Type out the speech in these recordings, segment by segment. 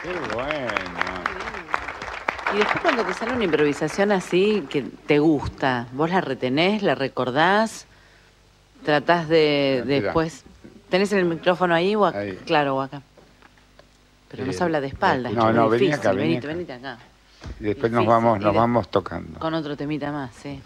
Qué bueno. Y después cuando te sale una improvisación así que te gusta, ¿vos la retenés, la recordás? ¿Tratás de Mira. después... ¿Tenés el micrófono ahí o acá? Ahí. Claro, o acá. Pero no se habla de espaldas. No, es no, vení difícil. acá, vení Venite, acá. venite acá. Y después Difícil. nos vamos tocando. Con otro temita más, sí.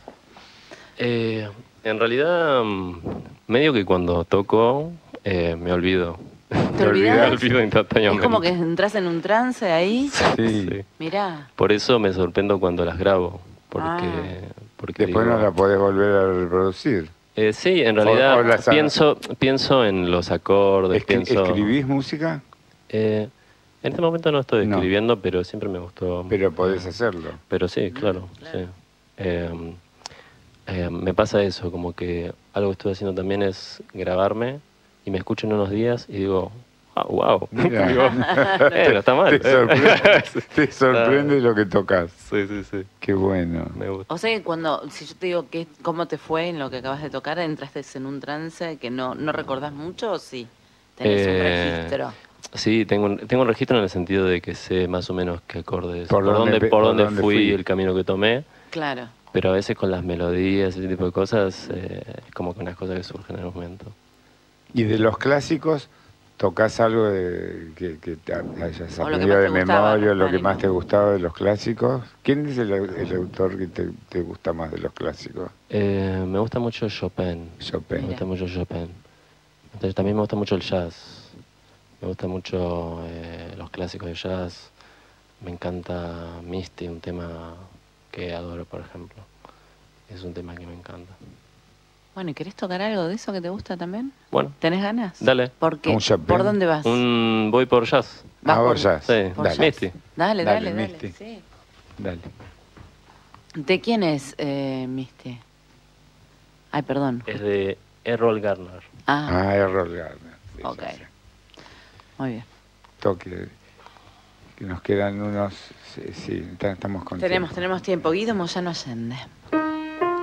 En realidad, medio que cuando toco, me olvido. ¿Te olvidás? Me olvido instantáneamente. Es como que entras en un trance ahí. Sí. Sí. Mirá. Por eso me sorprendo cuando las grabo. Porque Después no la podés volver a reproducir. Sí, en realidad o pienso en los acordes. ¿Escribís música? En este momento no estoy escribiendo, pero siempre me gustó. Pero podés hacerlo. Pero sí, claro. Sí. Me pasa eso, como que algo que estoy haciendo también es grabarme y me escucho en unos días y digo, wow. Digo, no está mal. Te sorprende lo que tocas. Sí, sí, sí. Qué bueno. Me gusta. O sea que si yo te digo cómo te fue en lo que acabas de tocar, entraste en un trance que no recordás mucho o sí tenés un registro. Sí, tengo un registro en el sentido de que sé más o menos qué acordes, por dónde fui, el camino que tomé. Claro. Pero a veces con las melodías, ese tipo de cosas, es como que unas cosas que surgen en el momento. ¿Y de los clásicos tocas algo que te hayas aprendido de memoria, lo que más te gustaba de los clásicos? ¿Quién es el autor que te gusta más de los clásicos? Me gusta mucho Chopin. Me gusta mucho Chopin. Entonces, también me gusta mucho el jazz. Me gusta mucho los clásicos de jazz. Me encanta Misty, un tema que adoro, por ejemplo. Es un tema que me encanta. Bueno, ¿y querés tocar algo de eso que te gusta también? Bueno. ¿Tenés ganas? Dale. ¿Por qué? ¿Por dónde vas? Voy por jazz. ¿Vas por jazz? Sí, dale. Misty. Dale. Misty. Sí. Dale. ¿De quién es Misty? Ay, perdón. Es de Errol Garner. Errol Garner. Sí, ok. Sí. Muy bien. Toque. Que nos quedan unos... Sí, estamos contentos. Tenemos tiempo. Guido Moyano Allende.